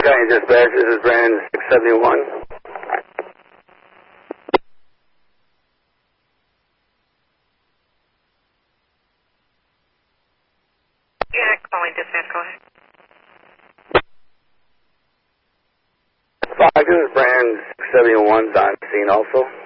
County Dispatch, this is Brand 671. Yeah, calling dispatch, go ahead. This is Brand 671 on scene also.